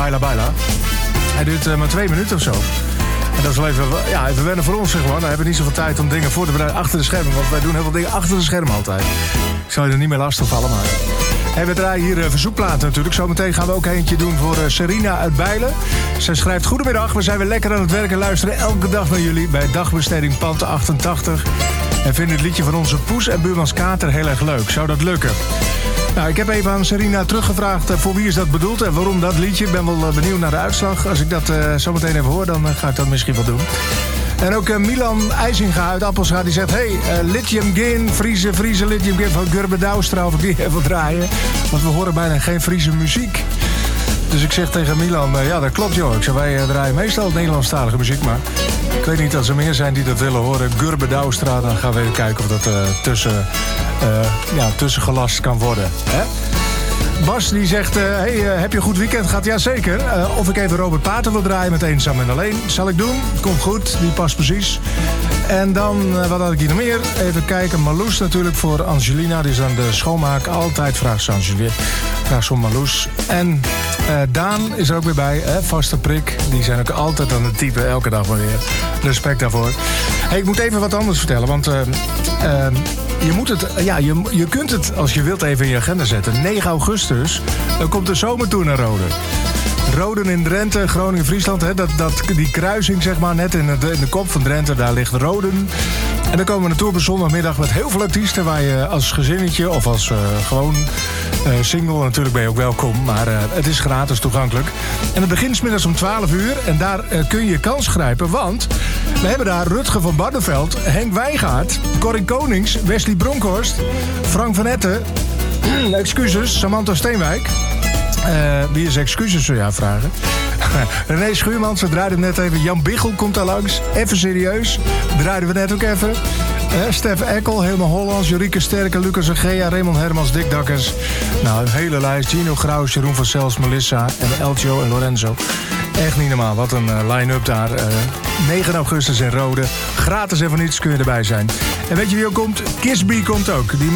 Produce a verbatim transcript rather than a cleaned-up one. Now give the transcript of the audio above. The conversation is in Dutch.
Baila Baila. Hij duurt uh, maar twee minuten of zo. En dat is wel even, ja, even wennen voor ons, zeg maar. Dan hebben we niet zoveel tijd om dingen voor te bereiden achter de schermen. Want wij doen heel veel dingen achter de schermen altijd. Ik zal je er niet meer lastig vallen, maar... En we draaien hier uh, verzoekplaten natuurlijk. Zometeen gaan we ook eentje doen voor uh, Serena uit Bijlen. Zij schrijft: goedemiddag, we zijn weer lekker aan het werk en luisteren elke dag naar jullie bij dagbesteding Pante achtentachtig. En vinden het liedje van onze Poes en buurmans Kater heel erg leuk. Zou dat lukken? Nou, ik heb even aan Serena teruggevraagd uh, voor wie is dat bedoeld en waarom dat liedje. Ik ben wel uh, benieuwd naar de uitslag. Als ik dat uh, zometeen even hoor, dan uh, ga ik dat misschien wel doen. En ook uh, Milan IJzinga uit Appelscha, die zegt... hey, uh, Lithium Gin, Friese, Friese Lithium Gin van Gurbe Douwstra, of ik die even draaien. Want we horen bijna geen Friese muziek. Dus ik zeg tegen Milan, uh, ja, dat klopt joh. Ik zeg, wij uh, draaien meestal Nederlandstalige muziek, maar... ik weet niet als er meer zijn die dat willen horen. Gurbe Douwstra, dan gaan we even kijken of dat uh, tussen, uh, ja, tussengelast kan worden. Hè? Bas die zegt, uh, hey, uh, heb je een goed weekend gehad? Jazeker. Uh, of ik even Robert Pater wil draaien met Eenzaam en Alleen. Zal ik doen. Komt goed. Die past precies. En dan, uh, wat had ik hier nog meer? Even kijken. Marloes natuurlijk voor Angelina. Die is aan de schoonmaak. Altijd vraagt ze Angelina. Vraagt ze om Marloes. En uh, Daan is er ook weer bij. Hè? Vaste prik. Die zijn ook altijd aan het typen. Elke dag maar weer. Respect daarvoor. Hey, ik moet even wat anders vertellen. Want... Uh, uh, Je moet het, ja, je, je kunt het, als je wilt, even in je agenda zetten. negen augustus, dan komt de zomertour naar Roden. Roden in Drenthe, Groningen, Friesland. Hè, dat, dat, die kruising, zeg maar, net in de, in de kop van Drenthe, daar ligt Roden. En dan komen we naartoe op een zondagmiddag met heel veel artiesten... waar je als gezinnetje of als uh, gewoon uh, single, natuurlijk ben je ook welkom... maar uh, het is gratis toegankelijk. En het begint 's middags om twaalf uur en daar uh, kun je kans grijpen... want we hebben daar Rutger van Barneveld, Henk Wijngaard... Corrie Konings, Wesley Bronkhorst, Frank van Etten... excuses, Samantha Steenwijk... Uh, wie is excuses, zou je vragen? René Schuurmans, we draaiden net even. Jan Biggel komt daar langs. Even serieus. Draaiden we net ook even. Uh, Stef Ekkel, helemaal Hollands. Jorieke Sterke, Lucas Agea, Raymond Hermans, Dick Dakkers. Nou, een hele lijst. Gino Graus, Jeroen van Sels, Melissa en Eltjo en Lorenzo. Echt niet normaal. Wat een uh, line-up daar. Uh, negen augustus in Rode. Gratis en voor niets kun je erbij zijn. En weet je wie ook komt? Kisby komt ook. Die